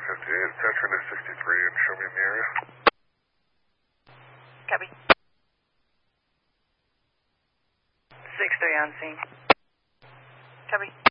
attach her to 63 and show me in the area. Copy. 6-3 on scene. Copy.